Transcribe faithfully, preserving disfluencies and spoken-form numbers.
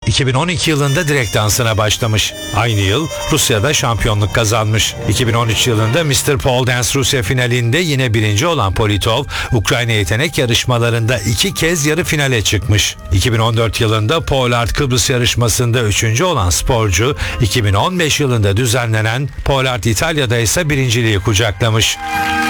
iki bin on iki yılında direkt dansına başlamış. Aynı yıl Rusya'da şampiyonluk kazanmış. iki bin on üç yılında mister Pole Dance Rusya finalinde yine birinci olan Politov, Ukrayna yetenek yarışmalarında iki kez yarı finale çıkmış. iki bin on dört yılında Pole Art Kıbrıs yarışmasında üçüncü olan sporcu, iki bin on beş yılında düzenlenen Pole Art İtalya'da ise birinciliği kucaklamış.